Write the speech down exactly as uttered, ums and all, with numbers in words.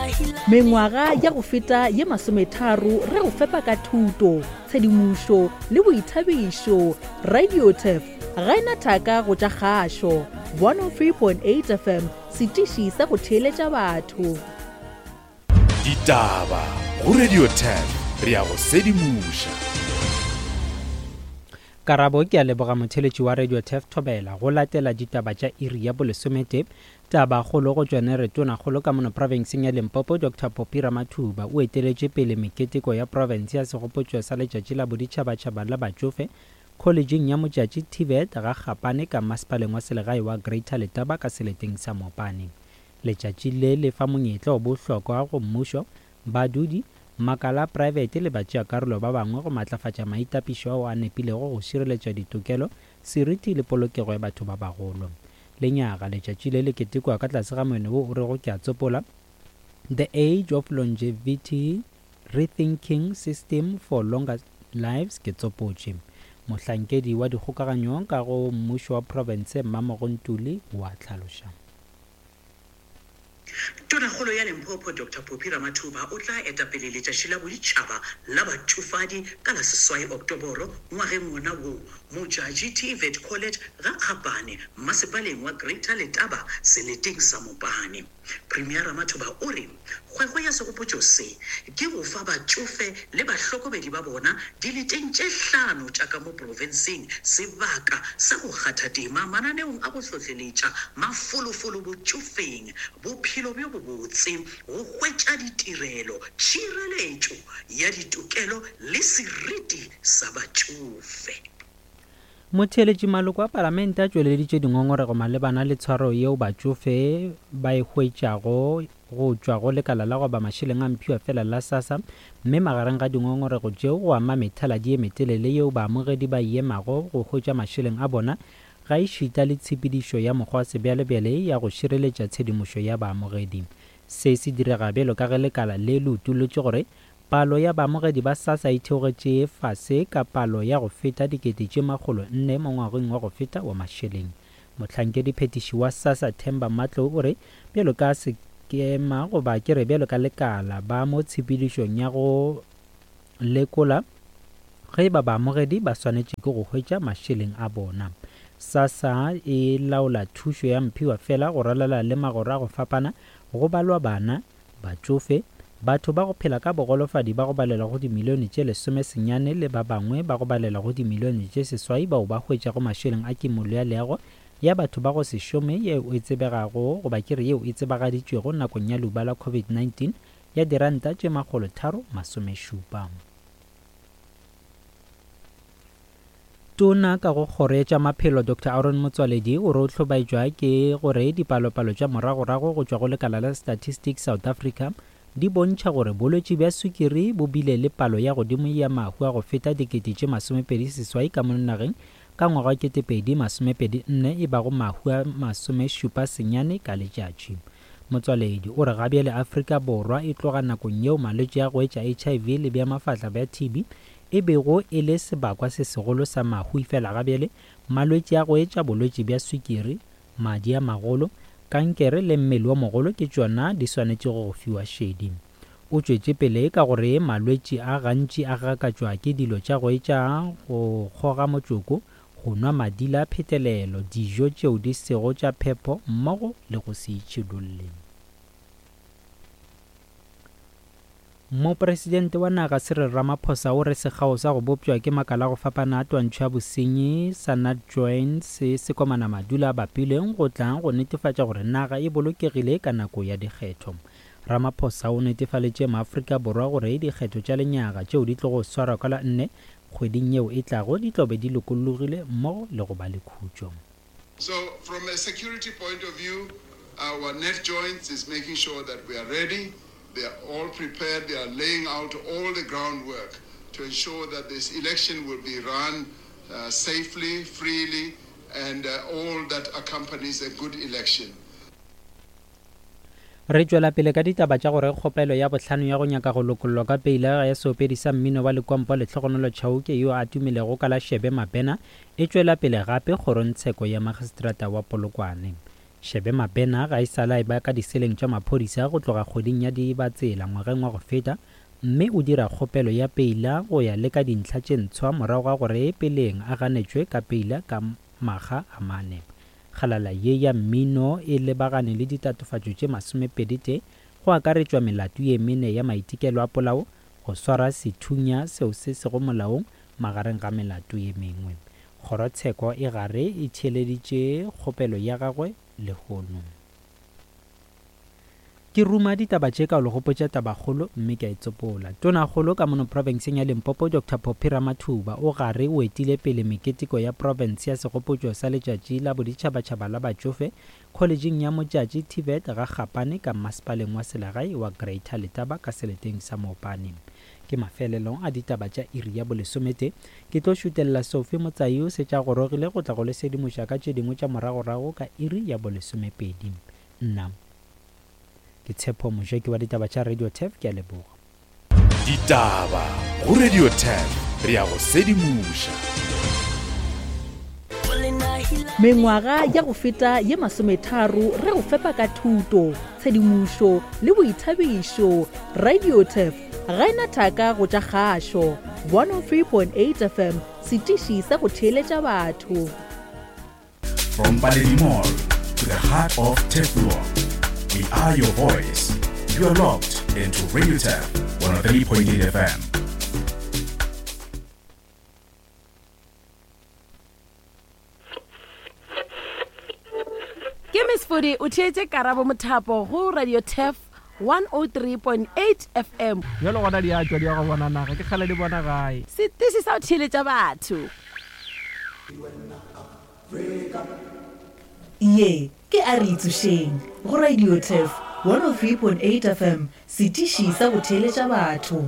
mengwaga ya go feta ye masometharo re go fepa ka thuto tshedimušo le boithabišo. Radio Tef ga ena thaka go tša kgašo. one oh three point eight F M setiši sa go theeletša batho. Ditaba go Radio Tef re ya go sedimuša. Karabo ke a leboga motheletši wa Radio Tef Thobela go latela ditaba tša iri ya bolesomete. Taba kgolo go tšwane re tona kgolo ka mono provinceng ya Limpopo. Doctor Phophi Ramathuba o eteletše pele meketeko ya province ya segopotšo sa letšatši la boditšhabatšhaba la batšofe collegeng ya motšatši T V E T ga gapane ka masepaleng wa selegae wa Greater Letaba ka seleteng sa Mopane. Letšatši le le fa monyetla o bohlokwa go mmušo, badudi, makala a private le batšeakarolo ba bangwe go matlafatša maitapišo ao a nepilego go šireletša ditokelo, seriti le polokego ya batho ba bagolo. Lenyaga letšatši le le ketekwa ka tlase ga moene wo o rego ke a tsopola The Age of Longevity Rethinking System for Longer Lives ke tsopotše. Mohlankedi wa dikgokaganyong ka go mmušo wa province Mmamogontuli wa tlhaloša. Tonakgolo ya Limpopo Doctor Phophi Ramathuba o tla etapele letšatši la boditšhaba la batšofadi ka la seswai Oktoboro ngwageng wona wo motšatši T V E T College ga kgapane masepaleng wa Greater Letaba seleteng sa Mopane. Premier Ramathuba o re kgwego ya segopotšo se ke go fa batšofe le bahlokomedi ba bona dileteng tše hlano tša ka mo provinceng sebaka sa go kgatha tema mananeong a go hlotleletša mafolofolo botšofeng bophelo bjo bo botse go hwetša ditirelo tšhireletšo ya ditokelo le seriti sa batšofe. Motheletši maloko a palamente a tšweleditše dingongorego malebana le tshwaro yeo batšofe ba e hwetšago go tšwa go lekala la go ba mašeleng a mphiwa fela la SASSA, mme magareng ga dingongorego tšeo go ama methaladi ye metelele yeo baamogedi ba emago go hwetša mašeleng a bona ga e šita le tshepedišo ya mokgwa sebjalebjale ya go šireletša tshedimušo ya baamogedi. Se se direga bjalo ka ge lekala le le utolotše gore palo ya baamogedi ba SASSA e theogetše fase ka palo ya go feta dikete tše makgolo nne mo ngwageng wa go feta wa mašeleng. Mohlankedi phetiši wa SASSA Themba Matlo o re bjalo ka sekema goba ke re bjalo ka lekala ba mo tshepedišong ya go lekola ge ba baamogedi ba swanetše ke go hwetša mašeleng a bona. SASSA e laola thušo ya mphiwa fela go ralala le magoro a go fapana go balwa bana, batšofe, batho ba go phela ka bogolofadi ba go balela go dimilione tše lesome senyane le ba bangwe ba go balela go dimilione tše seswai bao ba hwetša go mašeleng a kimolo ya leago ya batho ba go se šome yeo e tsebegago goba kere yeo e tsebagaditšwego nakong ya luba la COVID nineteen ya diranta tše makgolo tharo masomešupa. Tona ka go kgoretša maphelo Doctor Aaron Motsoaledi o re o hlobaetšwa ke gore dipalopalo tša moragorago go tšwa go lekala la Statistics South Africa di bontšha gore bolwetši bja sukiri bo bile le palo ya godimo ya mahu a go feta dikete tše masomepedi seswai ka monageng ka ngwaga wa ketepedi masomepedi nne e bago mahu a masomešupa senyane ka letšatši. Motsoaledi o re gabjale Afrika Borwa e tloga nakong yeo malwetši a go etša H I V le bja mafatla bja T B e bego e le sebakwa se segolo sa mahu fela gabjale malwetši a go etša bolwetši bja sukiri, madi a magolo, kankere le mmele wa mogolo ke tšona di swanetše go fiwa šedi. O tšwetše pele ka gore malwetši a gantši a gakatšwa ke dilo tša go etša go kgoga motsoko, go nwa madila a phetelelo, dijo tšeo di sego tša phepo mmogo le go se itšhidolle. Mopresidente wa naga Cyril Ramaphosa o re sekgao sa go bopšwa ke makala go fapana a twantšho ya bosenyi sa NatJoin se sekomana madula a bapileng go tla go netefatša gore naga e bolokegile ka nako ya dikgetho. Ramaphosa o netefaletše maAfrika Borwa gore dikgetho tša lenyaga tšeo di tlo go swarwa ka la nne kgweding yeo e tlago di tlobe di lokologile mmogo le go ba le khutšo. So from a security point of view, our NatJoin is making sure that we are ready. They are all prepared. They are laying out all the groundwork to ensure that this election will be run uh, safely, freely, and uh, all that accompanies a good election. Re tšwela pele ka ditaba tša gore kgopelo ya bohlano ya go nyaka go lokollo ka peila ya seopedi sa mmino wa lekwampo le tlhogonolo Chauke yo a tumilego ka la Shebe Mabena e tšwela pele gape kgorontsheko ya magistrata wa Polokwane. Shebe Mabena ga isala e ba ka diseleng tša maphodisa go tloga kgoding ya di ba tsela ngwageng wa go feta, mme o dira kgopelo ya peila go ya le ka dintlha tše ntshwa morago ga gore peleng a ganetšwe ka peila ka maga a mane. Kgalala ye ya mmino e lebagane le ditatofatšo tše masomepedi te go akaretšwa melato ye mene ya maitekelo a polao, go swara sethunya seo se sego molaong magareng ga melato ye mengwe. Kgorotsheko e gare e theeleditše kgopelo ya gagwe le hono. Ke ruma ditaba tše ka lo gopotša tabakgolo mme ke a itsopola. Tonakgolo ka mono provinseng ya Limpopo Doctor Phophi Ramathuba o gare o etile pele meketiko ya province ya segopotšo sa letšatši la boditšhabatšhaba la batšofe kholejeng ya motšatši T V E T ga Gapane ka masepaleng wa selegae wa Greater Letaba ka seleteng sa Mopane. Ke mafelelong a ditaba tša iri ya bolesomete ke tlo šutelela Sophie Motsai o se tša gorogile go tla go lesedimuša ka tše dingwe tša moragorago ka iri ya bolesomepedi. Nna ke Tshepo Mojeki wa ditaba tša Radio T E F ke a leboga. Ditaba go Radio T E F re ya go sedimuša. Mengwaga ya go feta ye masometharo re go fepa ka thuto, tshedimušo le boithabišo. Radio T E F ga ena thaka go tša kgašo. one oh three point eight F M setiši sa go theeletša batho. From Paledi Mall to the heart of Teflon, we are your voice. You are locked into Radio T E F one oh three point eight F M. Ke Miss Fudi o theetse Karabo Mothapo go Radio T E F one oh three point eight F M. Yo lo gona di a tswa di go bona naga ke kgale di bona gae. Setiši sa o theeletša batho. Ye ke a re itsošeng go Radio T E F one oh three point eight F M setiši sa go theeletša batho.